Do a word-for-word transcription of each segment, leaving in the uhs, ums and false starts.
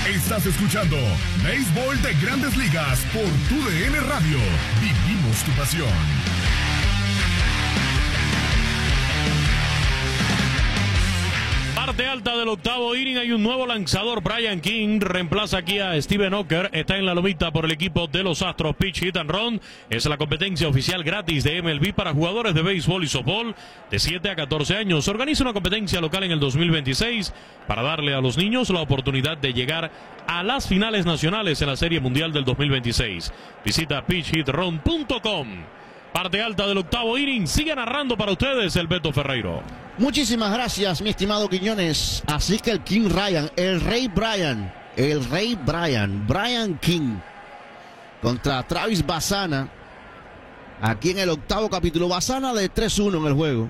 Estás escuchando Béisbol de Grandes Ligas por Tu D N Radio. Vivimos tu pasión. Parte alta del octavo inning, hay un nuevo lanzador. Brian King reemplaza aquí a Steven Ocker. Está en la lomita por el equipo de los Astros. Pitch, hit and run. Es la competencia oficial gratis de M L B para jugadores de béisbol y softball de siete a catorce años. Se organiza una competencia local en el dos mil veintiséis para darle a los niños la oportunidad de llegar a las finales nacionales en la Serie Mundial del dos mil veintiséis. Visita pitch hit run punto com. Parte alta del octavo inning. Sigue narrando para ustedes el Beto Ferreiro. Muchísimas gracias, mi estimado Quiñones. Así que el King Ryan, el Rey Brian, el Rey Brian, Brian King contra Travis Bassana. Aquí en el octavo capítulo, Bassana de tres uno en el juego.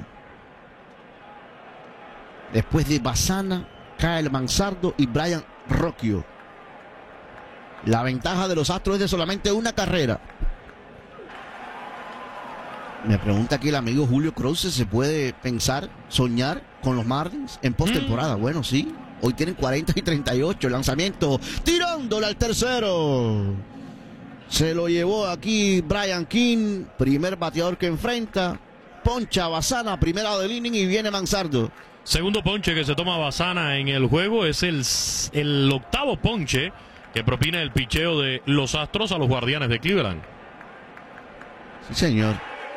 Después de Bassana, Kyle Manzardo y Brian Rocchio. La ventaja de los Astros es de solamente una carrera. Me pregunta aquí el amigo Julio Krause, ¿se puede pensar, soñar con los Marlins en postemporada? Mm. Bueno, sí. Hoy tienen cuarenta y treinta y ocho. Lanzamiento, tirándole al tercero. Se lo llevó aquí Brian King, primer bateador que enfrenta. Poncha Bassana, primera del inning y viene Manzardo. Segundo ponche que se toma Bassana en el juego. Es el, el octavo ponche que propina el picheo de los Astros a los Guardianes de Cleveland. Sí, señor.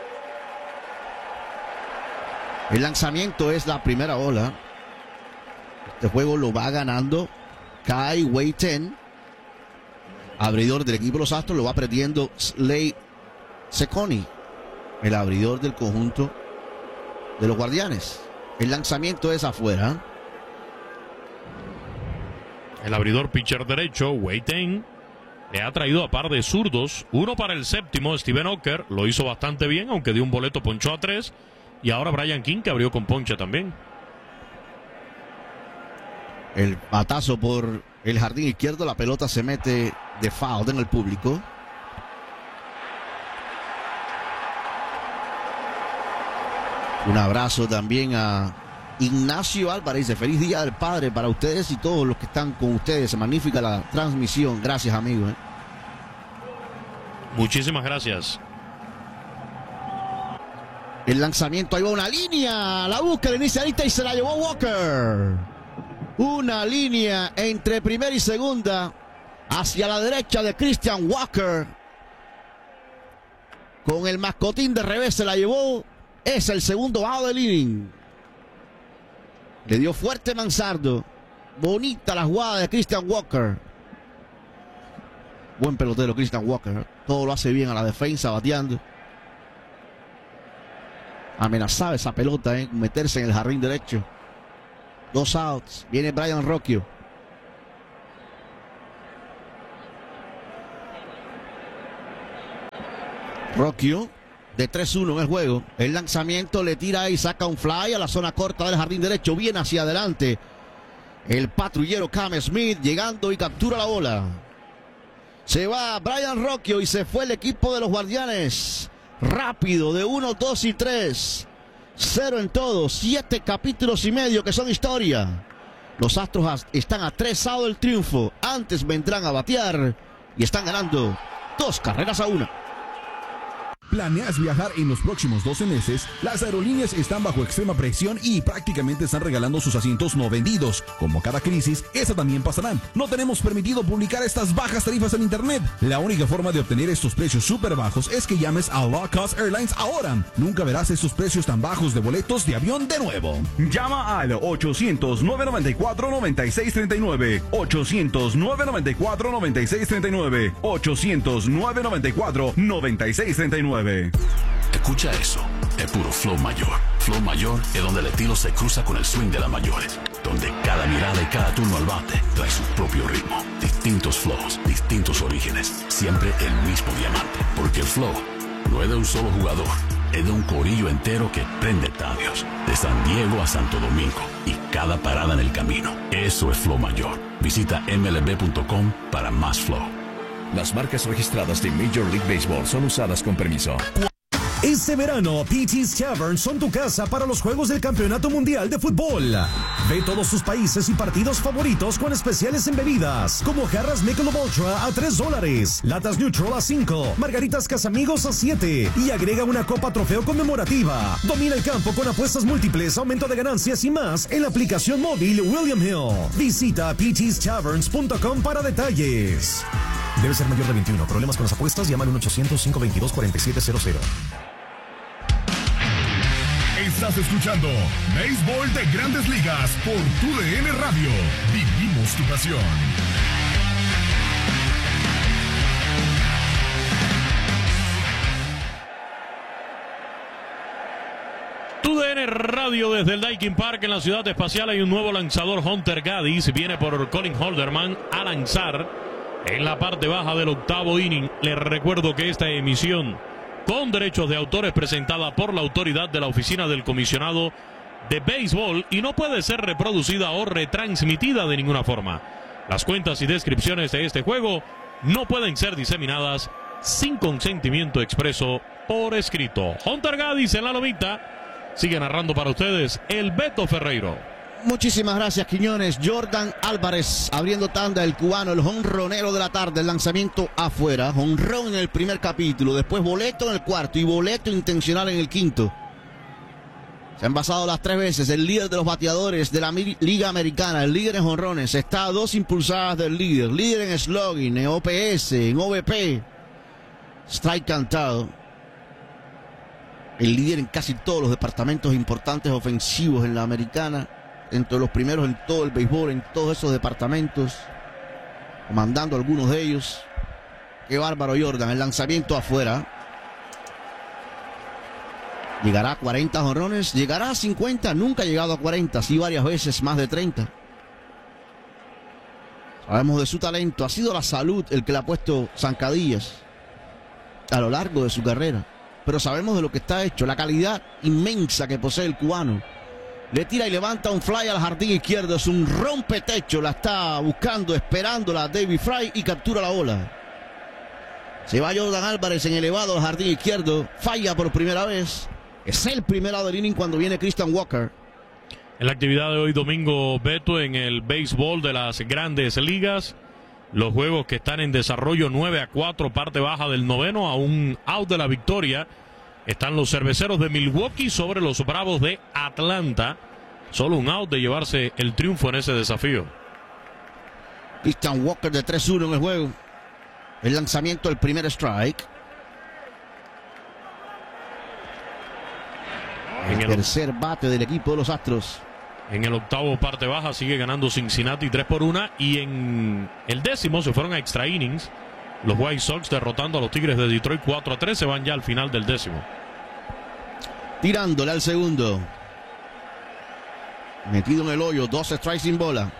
El lanzamiento es la primera bola. Este juego lo va ganando Kai Wei-Ten, abridor del equipo de los Astros. Lo va perdiendo Slade Cecconi, el abridor del conjunto de los Guardianes. El lanzamiento es afuera. El abridor pitcher derecho, Wei-Ten, le ha traído a par de zurdos. Uno para el séptimo, Steven Ocker. Lo hizo bastante bien, aunque dio un boleto, ponchó a tres. Y ahora Brian King, que abrió con poncha también. El batazo por el jardín izquierdo. La pelota se mete de foul en el público. Un abrazo también a Ignacio Álvarez. Dice, feliz día del padre para ustedes y todos los que están con ustedes. Magnífica la transmisión. Gracias, amigos. ¿eh? Muchísimas gracias. El lanzamiento, ahí va una línea, la busca el inicialista y se la llevó Walker. Una línea entre primera y segunda hacia la derecha de Christian Walker. Con el mascotín de revés se la llevó. Es el segundo out del inning. Le dio fuerte Manzardo. Bonita la jugada de Christian Walker. Buen pelotero Christian Walker. Todo lo hace bien a la defensa, bateando. Amenazaba esa pelota, ¿eh? Meterse en el jardín derecho. Dos outs. Viene Brian Rocchio. Rocchio de tres uno en el juego. El lanzamiento le tira y saca un fly a la zona corta del jardín derecho. Viene hacia adelante el patrullero Cam Smith, llegando y captura la bola. Se va Brian Rocchio y se fue el equipo de los Guardianes. Rápido, de uno, dos y tres. Cero en todo. Siete capítulos y medio que son historia. Los Astros están a tres outs del triunfo. Antes vendrán a batear y están ganando dos carreras a una. ¿Planeas viajar en los próximos doce meses? Las aerolíneas están bajo extrema presión y prácticamente están regalando sus asientos no vendidos. Como cada crisis, esa también pasará. No tenemos permitido publicar estas bajas tarifas en internet. La única forma de obtener estos precios súper bajos es que llames a Low Cost Airlines ahora. Nunca verás estos precios tan bajos de boletos de avión de nuevo. Llama al ochocientos, nueve noventa y cuatro, noventa y seis treinta y nueve. ochocientos, nueve noventa y cuatro, noventa y seis treinta y nueve. ochocientos, nueve noventa y cuatro, noventa y seis treinta y nueve. Escucha eso, es puro flow mayor. Flow mayor es donde el estilo se cruza con el swing de las mayores, donde cada mirada y cada turno al bate trae su propio ritmo. Distintos flows, distintos orígenes, siempre el mismo diamante, porque el flow no es de un solo jugador, es de un corillo entero que prende estadios, de San Diego a Santo Domingo y cada parada en el camino. Eso es flow mayor. Visita M L B punto com para más flow. Las marcas registradas de Major League Baseball son usadas con permiso. Este verano, P T's Tavern son tu casa para los Juegos del Campeonato Mundial de Fútbol. Ve todos tus países y partidos favoritos con especiales en bebidas, como jarras Michelob Ultra a tres dólares, latas Neutral a cinco, margaritas Casamigos a siete y agrega una copa trofeo conmemorativa. Domina el campo con apuestas múltiples, aumento de ganancias y más en la aplicación móvil William Hill. Visita p ts taverns punto com para detalles. Debe ser mayor de veintiuno. Problemas con las apuestas, llama al uno ochocientos, cinco veintidós, cuarenta y siete cero cero. Estás escuchando Béisbol de Grandes Ligas por Tu D N Radio. Vivimos tu pasión. Tu D N Radio desde el Daikin Park en la Ciudad Espacial. Hay un nuevo lanzador, Hunter Gaddis. Viene por Colin Holderman a lanzar en la parte baja del octavo inning. Les recuerdo que esta emisión con derechos de autor es presentada por la autoridad de la Oficina del Comisionado de Béisbol y no puede ser reproducida o retransmitida de ninguna forma. Las cuentas y descripciones de este juego no pueden ser diseminadas sin consentimiento expreso por escrito. Hunter Gaddis en la lomita. Sigue narrando para ustedes el Beto Ferreiro. Muchísimas gracias, Quiñones. Jordan Álvarez abriendo tanda, el cubano, el jonronero de la tarde, el lanzamiento afuera, jonrón en el primer capítulo, después boleto en el cuarto y boleto intencional en el quinto. Se han basado las tres veces, el líder de los bateadores de la Liga Americana, el líder en jonrones, está a dos impulsadas del líder, líder en slugging, en O P S, en O V P, strike cantado. El líder en casi todos los departamentos importantes ofensivos en la Americana, entre los primeros en todo el béisbol, en todos esos departamentos, comandando algunos de ellos. Qué bárbaro Jordan, el lanzamiento afuera. Llegará a cuarenta jonrones, llegará a cincuenta, nunca ha llegado a cuarenta, sí varias veces más de treinta. Sabemos de su talento, ha sido la salud el que le ha puesto zancadillas a lo largo de su carrera. Pero sabemos de lo que está hecho, la calidad inmensa que posee el cubano. Le tira y levanta un fly al jardín izquierdo. Es un rompetecho. La está buscando, esperándola David Fry y captura la bola. Se va Jordan Álvarez en elevado al jardín izquierdo. Falla por primera vez. Es el primer lado del inning cuando viene Christian Walker. En la actividad de hoy domingo, Beto, en el béisbol de las Grandes Ligas, los juegos que están en desarrollo, nueve a cuatro, parte baja del noveno, a un out de la victoria. Están los Cerveceros de Milwaukee sobre los Bravos de Atlanta. Solo un out de llevarse el triunfo en ese desafío. Christian Walker de tres uno en el juego. El lanzamiento, el primer strike. El, el tercer bate del equipo de los Astros. En el octavo parte baja sigue ganando Cincinnati tres por una. Y en el décimo se fueron a extra innings. Los White Sox derrotando a los Tigres de Detroit cuatro a tres. Se van ya al final del décimo. Tirándole al segundo. Metido en el hoyo. Dos strikes sin bola.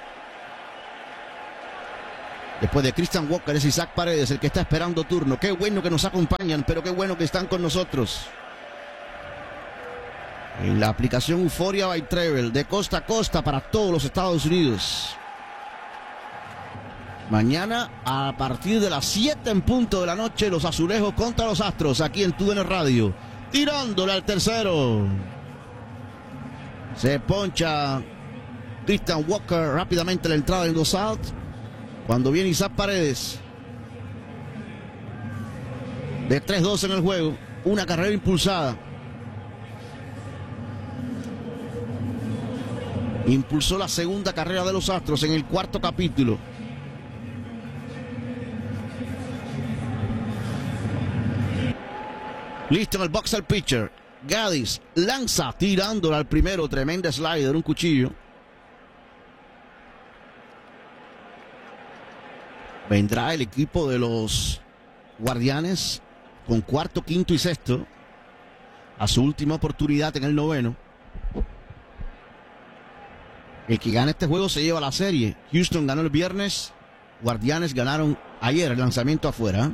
Después de Christian Walker es Isaac Paredes el que está esperando turno. Qué bueno que nos acompañan, pero qué bueno que están con nosotros. En la aplicación Euforia by Travel, de costa a costa para todos los Estados Unidos. Mañana a partir de las siete en punto de la noche, los Azulejos contra los Astros aquí en Tu D N Radio. Tirándole al tercero. Se poncha Christian Walker rápidamente la entrada en dos out. Cuando viene Isaac Paredes. De tres dos en el juego. Una carrera impulsada. Impulsó la segunda carrera de los Astros en el cuarto capítulo. Listo en el box el pitcher. Gaddis lanza tirándole al primero. Tremenda slider, un cuchillo. Vendrá el equipo de los Guardianes con cuarto, quinto y sexto a su última oportunidad en el noveno. El que gane este juego se lleva la serie. Houston ganó el viernes. Guardianes ganaron ayer el lanzamiento afuera.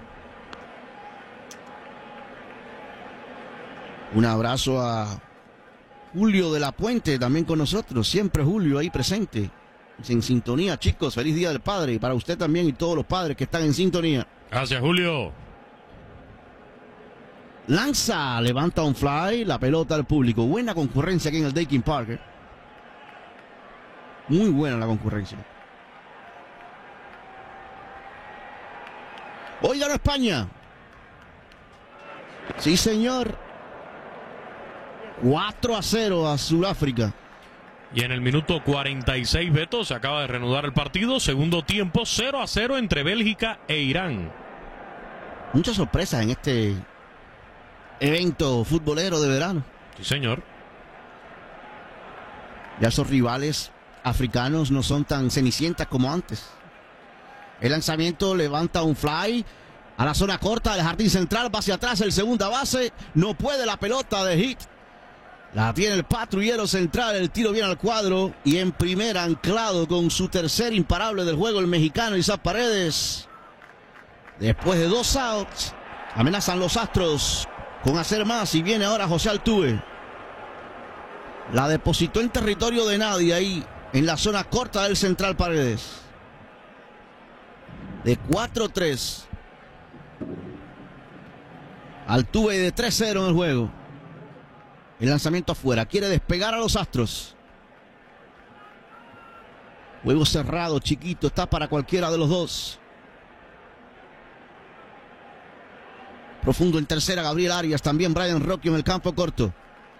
Un abrazo a Julio de la Puente, también con nosotros. Siempre Julio ahí presente. En sintonía, chicos. Feliz Día del Padre. Y para usted también y todos los padres que están en sintonía. Gracias, Julio. Lanza, levanta un fly, la pelota al público. Buena concurrencia aquí en el Daykin Park. ¿eh? Muy buena la concurrencia. Hoy ganó España. Sí, señor. cuatro a cero a Sudáfrica. Y en el minuto cuarenta y seis, Beto, se acaba de reanudar el partido. Segundo tiempo, cero a cero entre Bélgica e Irán. Muchas sorpresas en este evento futbolero de verano. Sí, señor. Ya esos rivales africanos no son tan cenicientas como antes. El lanzamiento levanta un fly a la zona corta del jardín central, va hacia atrás el segunda base, no puede la pelota de hit. La tiene el patrullero central, el tiro viene al cuadro y en primera anclado con su tercer imparable del juego el mexicano Isaac Paredes. Después de dos outs, amenazan los Astros con hacer más y viene ahora José Altuve. La depositó en territorio de nadie ahí en la zona corta del central Paredes. De cuatro tres. Altuve de tres cero en el juego. El lanzamiento afuera. Quiere despegar a los Astros. Juego cerrado, chiquito. Está para cualquiera de los dos. Profundo en tercera, Gabriel Arias. También Brian Rocchio en el campo corto.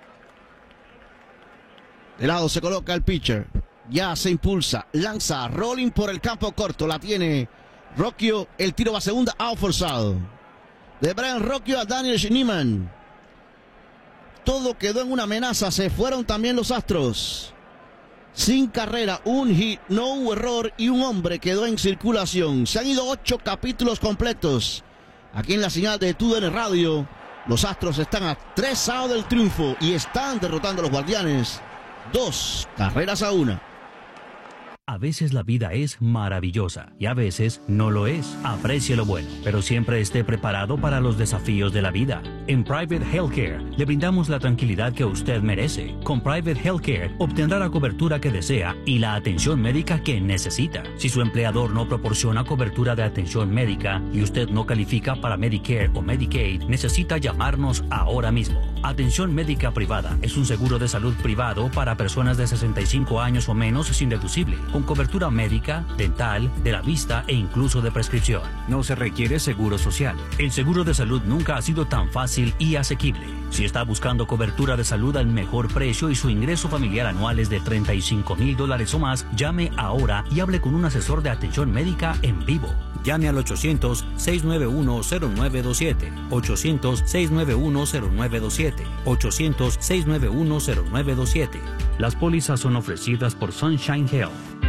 De lado se coloca el pitcher. Ya se impulsa. Lanza. Rolling por el campo corto. La tiene Rocchio. El tiro va a segunda. Out forzado. De Brian Rocchio a Daniel Schneemann. Todo quedó en una amenaza. Se fueron también los Astros. Sin carrera, un hit, no hubo error y un hombre quedó en circulación. Se han ido ocho capítulos completos. Aquí en la señal de T U D N Radio, los Astros están a tres outs del triunfo y están derrotando a los Guardianes. Dos carreras a una. A veces la vida es maravillosa y a veces no lo es. Aprecie lo bueno, pero siempre esté preparado para los desafíos de la vida. En Private Healthcare le brindamos la tranquilidad que usted merece. Con Private Healthcare obtendrá la cobertura que desea y la atención médica que necesita. Si su empleador no proporciona cobertura de atención médica y usted no califica para Medicare o Medicaid, necesita llamarnos ahora mismo. Atención médica privada es un seguro de salud privado para personas de sesenta y cinco años o menos sin deducible, con cobertura médica, dental, de la vista e incluso de prescripción. No se requiere seguro social. El seguro de salud nunca ha sido tan fácil y asequible. Si está buscando cobertura de salud al mejor precio y su ingreso familiar anual es de treinta y cinco mil dólares o más, llame ahora y hable con un asesor de atención médica en vivo. Llame al ochocientos, seis nueve uno, cero nueve dos siete, ochocientos, seis nueve uno, cero nueve dos siete, ochocientos, seis nueve uno, cero nueve dos siete. Las pólizas son ofrecidas por Sunshine Health.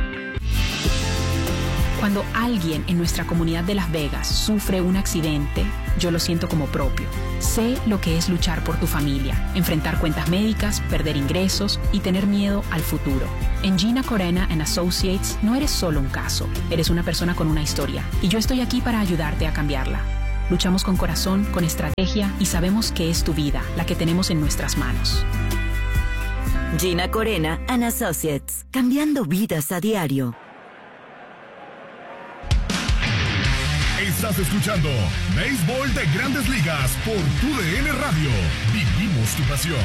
Cuando alguien en nuestra comunidad de Las Vegas sufre un accidente, yo lo siento como propio. Sé lo que es luchar por tu familia, enfrentar cuentas médicas, perder ingresos y tener miedo al futuro. En Gina Corena and Associates no eres solo un caso, eres una persona con una historia y yo estoy aquí para ayudarte a cambiarla. Luchamos con corazón, con estrategia y sabemos que es tu vida la que tenemos en nuestras manos. Gina Corena and Associates, cambiando vidas a diario. Estás escuchando Béisbol de Grandes Ligas por T U D N Radio. Vivimos tu pasión.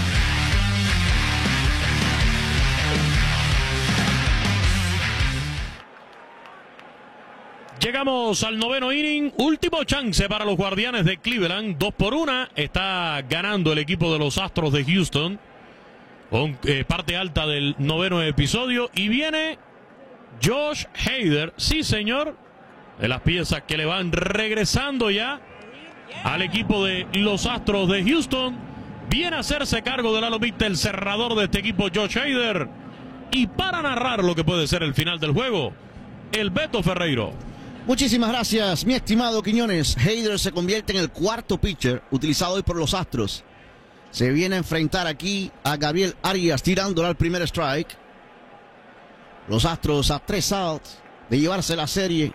Llegamos al noveno inning, último chance para los Guardianes de Cleveland. Dos por una, está ganando el equipo de los Astros de Houston con eh, parte alta del noveno episodio. Y viene Josh Hader, sí señor, de las piezas que le van regresando ya al equipo de los Astros de Houston. Viene a hacerse cargo de la lomita el cerrador de este equipo, Josh Hader. Y para narrar lo que puede ser el final del juego, el Beto Ferreiro. Muchísimas gracias, mi estimado Quiñones. Hader se convierte en el cuarto pitcher utilizado hoy por los Astros. Se viene a enfrentar aquí a Gabriel Arias tirándole al primer strike. Los Astros a tres outs de llevarse la serie.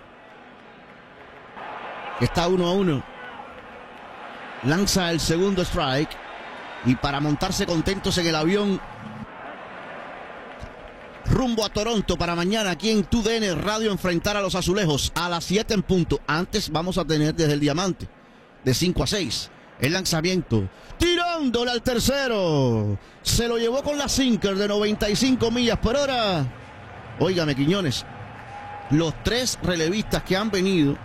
Está uno a uno. Lanza el segundo strike. Y para montarse contentos en el avión rumbo a Toronto para mañana aquí en T U D N Radio, enfrentar a los Azulejos a las siete en punto. Antes vamos a tener desde el Diamante de cinco a seis El lanzamiento, tirándole al tercero. Se lo llevó con la sinker de noventa y cinco millas por hora. Óigame, Quiñones, los tres relevistas que han venido,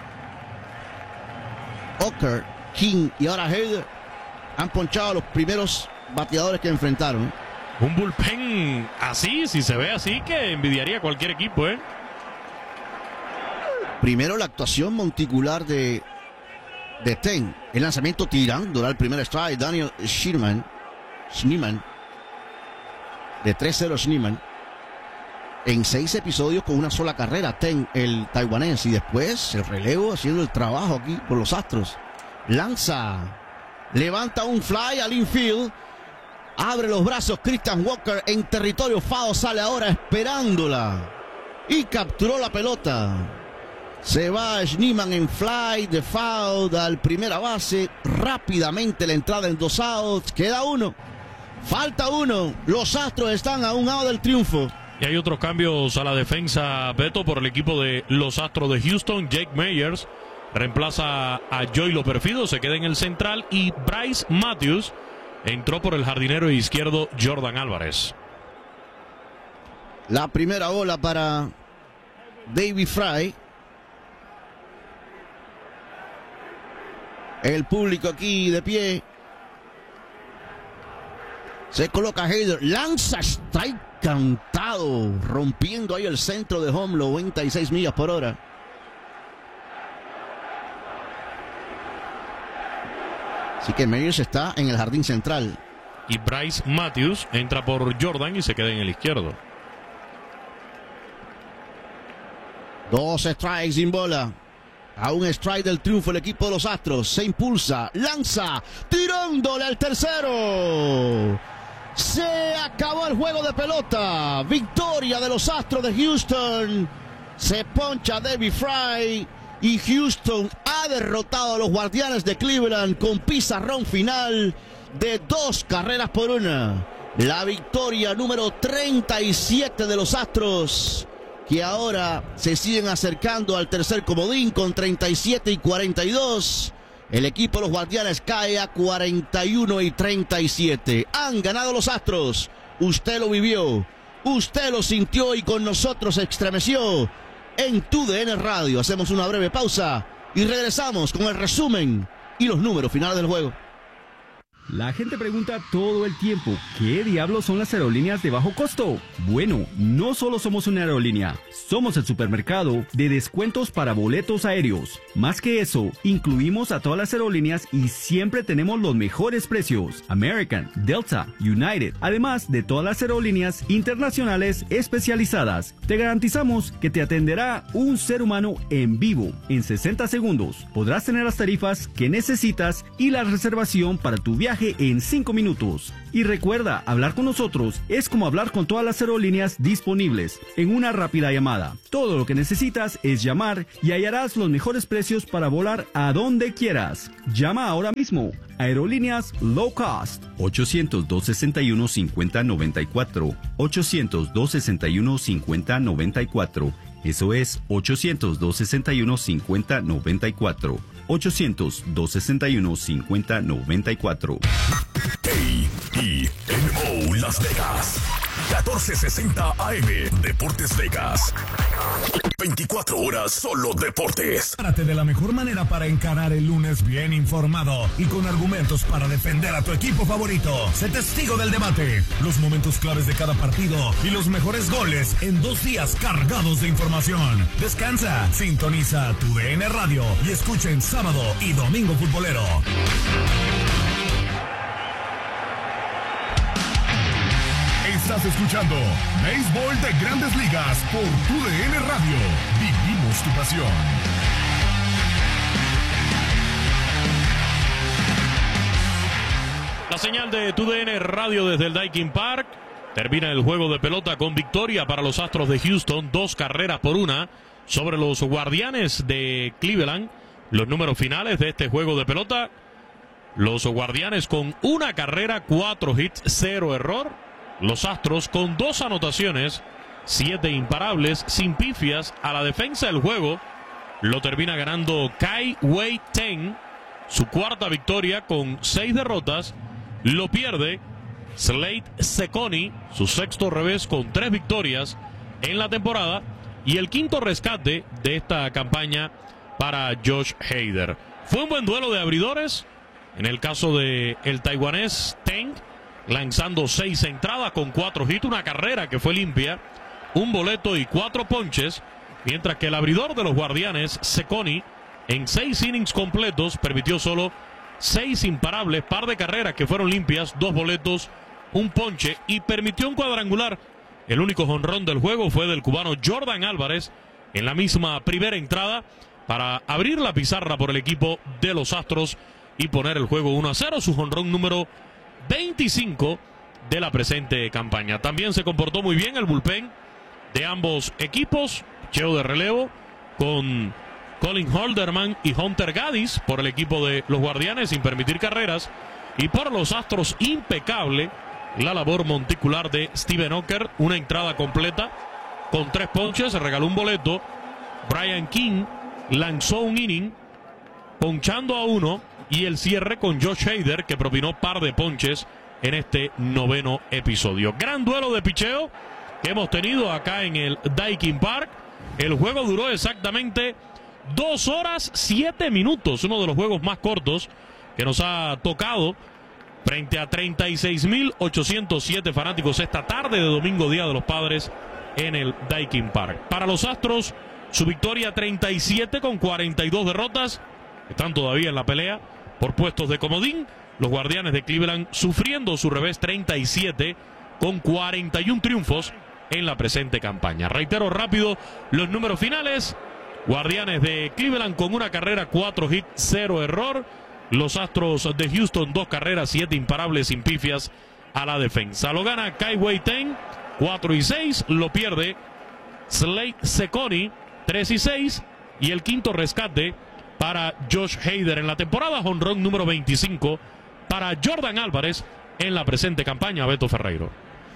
Ocker, King y ahora Hader, han ponchado a los primeros bateadores que enfrentaron. Un bullpen así, si se ve así, que envidiaría cualquier equipo, ¿eh? Primero la actuación monticular de de Ten. El lanzamiento tirando al primer strike. Daniel Schneemann. Schneemann. De tres cero Schneemann. En seis episodios con una sola carrera. Ten, el taiwanés. Y después el relevo haciendo el trabajo aquí por los Astros. Lanza. Levanta un fly al infield. Abre los brazos Christian Walker en territorio foul. Sale ahora esperándola. Y capturó la pelota. Se va Schneemann en fly de foul al primera base. Rápidamente la entrada en dos outs. Queda uno. Falta uno. Los Astros están a un out del triunfo. Y hay otros cambios a la defensa, Beto, por el equipo de los Astros de Houston. Jake Meyers reemplaza a Joylo Perfido, se queda en el central. Y Bryce Matthews entró por el jardinero izquierdo Jordan Álvarez. La primera bola para David Fry. El público aquí de pie. Se coloca Hader. Lanza strike cantado. Rompiendo ahí el centro de home. noventa y seis millas por hora. Así que Meyers está en el jardín central. Y Bryce Matthews entra por Jordan y se queda en el izquierdo. Dos strikes sin bola. A un strike del triunfo el equipo de los Astros. Se impulsa, lanza, tirándole al tercero. Se acabó el juego de pelota. Victoria de los Astros de Houston. Se poncha David Fry. Y Houston ha derrotado a los Guardianes de Cleveland con pizarrón final de dos carreras por una. La victoria número treinta y siete de los Astros, que ahora se siguen acercando al tercer comodín con treinta y siete y cuarenta y dos. El equipo de los Guardianes cae a cuarenta y uno y treinta y siete. Han ganado los Astros. Usted lo vivió, usted lo sintió y con nosotros se estremeció. En Tu D N Radio hacemos una breve pausa y regresamos con el resumen y los números finales del juego. La gente pregunta todo el tiempo, ¿qué diablos son las aerolíneas de bajo costo? Bueno, no solo somos una aerolínea, somos el supermercado de descuentos para boletos aéreos. Más que eso, incluimos a todas las aerolíneas y siempre tenemos los mejores precios. American, Delta, United, además de todas las aerolíneas internacionales especializadas. Te garantizamos que te atenderá un ser humano en vivo en sesenta segundos. Podrás tener las tarifas que necesitas y la reservación para tu viaje en cinco minutos. Y recuerda, hablar con nosotros es como hablar con todas las aerolíneas disponibles en una rápida llamada. Todo lo que necesitas es llamar y hallarás los mejores precios para volar a donde quieras. Llama ahora mismo. Aerolíneas Low Cost. ochocientos, dos sesenta y uno, cincuenta noventa y cuatro. ochocientos, dos sesenta y uno, cincuenta noventa y cuatro. Eso es ochocientos, dos sesenta y uno, cincuenta noventa y cuatro. ochocientos, dos sesenta y uno, cincuenta noventa y cuatro. A E N O Las Vegas. catorce sesenta A M. Deportes Vegas. veinticuatro horas solo deportes. Prepárate de la mejor manera para encarar el lunes bien informado y con argumentos para defender a tu equipo favorito. Sé testigo del debate, los momentos claves de cada partido y los mejores goles en dos días cargados de información. Descansa, sintoniza Tu D N Radio y escucha en sábado y domingo futbolero. Estás escuchando Béisbol de Grandes Ligas por Tu D N Radio. Vivimos tu pasión. La señal de Tu D N Radio desde el Daikin Park. Termina el juego de pelota con victoria para los Astros de Houston. Dos carreras por una sobre los Guardianes de Cleveland. Los números finales de este juego de pelota. Los Guardianes con una carrera, cuatro hits, cero error. Los Astros con dos anotaciones, siete imparables, sin pifias. A la defensa del juego lo termina ganando Kai Wei Ten su cuarta victoria con seis derrotas. Lo pierde Slade Cecconi, su sexto revés con tres victorias en la temporada. Y el quinto rescate de esta campaña para Josh Hader. Fue un buen duelo de abridores. En el caso de el taiwanés Teng, lanzando seis entradas con cuatro hits, una carrera que fue limpia, un boleto y cuatro ponches. Mientras que el abridor de los Guardianes, Cecconi, en seis innings completos, permitió solo seis imparables, par de carreras que fueron limpias, dos boletos, un ponche y permitió un cuadrangular. El único jonrón del juego fue del cubano Jordan Álvarez en la misma primera entrada para abrir la pizarra por el equipo de los Astros y poner el juego uno a cero, su jonrón número veinticinco de la presente campaña. También se comportó muy bien el bullpen de ambos equipos, picheo de relevo con Colin Holderman y Hunter Gaddis por el equipo de los Guardianes sin permitir carreras, y por los Astros impecable la labor monticular de Steven Ocker, una entrada completa con tres ponches, se regaló un boleto. Brian King lanzó un inning ponchando a uno y el cierre con Josh Hader, que propinó par de ponches en este noveno episodio. Gran duelo de picheo que hemos tenido acá en el Daikin Park. El juego duró exactamente dos horas siete minutos, uno de los juegos más cortos que nos ha tocado, frente a treinta y seis mil ochocientos siete fanáticos esta tarde de domingo, Día de los Padres, en el Daikin Park. Para los Astros, su victoria treinta y siete con cuarenta y dos derrotas. Están todavía en la pelea por puestos de comodín. Los Guardianes de Cleveland sufriendo su revés, treinta y siete con cuarenta y uno triunfos en la presente campaña. Reitero rápido los números finales. Guardianes de Cleveland con una carrera, cuatro hits, cero error. Los Astros de Houston, dos carreras, siete imparables sin pifias a la defensa. Lo gana Kai-Wei Teng, cuatro y seis. Lo pierde Slade Cecconi, tres y seis. Y el quinto rescate para Josh Hader en la temporada, jonrón número veinticinco para Jordan Álvarez en la presente campaña. Beto Ferreiro.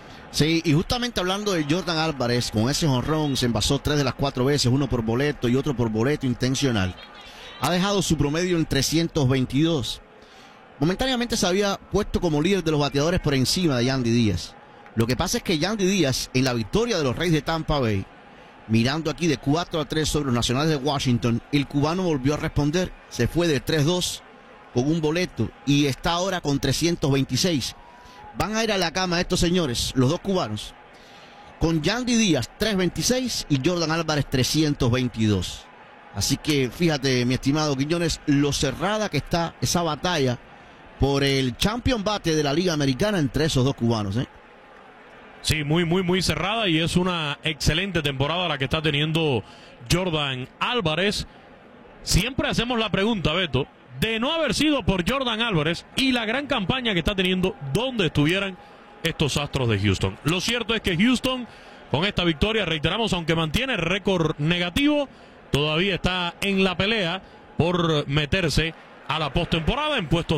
Sí, y justamente hablando de Jordan Álvarez, con ese jonrón se envasó tres de las cuatro veces, uno por boleto y otro por boleto intencional. Ha dejado su promedio en trescientos veintidós. Momentáneamente se había puesto como líder de los bateadores por encima de Yandy Díaz. Lo que pasa es que Yandy Díaz, en la victoria de los Reyes de Tampa Bay, mirando aquí de cuatro a tres sobre los Nacionales de Washington, el cubano volvió a responder. Se fue de tres dos con un boleto y está ahora con trescientos veintiséis. Van a ir a la cama estos señores, los dos cubanos, con Yandy Díaz trescientos veintiséis y Jordan Álvarez trescientos veintidós. Así que fíjate, mi estimado Quiñones, lo cerrada que está esa batalla por el champion bate de la Liga Americana entre esos dos cubanos, ¿eh? Sí, muy, muy, muy cerrada, y es una excelente temporada la que está teniendo Jordan Álvarez. Siempre hacemos la pregunta, Beto, de no haber sido por Jordan Álvarez y la gran campaña que está teniendo, ¿dónde estuvieran estos Astros de Houston? Lo cierto es que Houston, con esta victoria, reiteramos, aunque mantiene récord negativo, todavía está en la pelea por meterse a la postemporada en puestos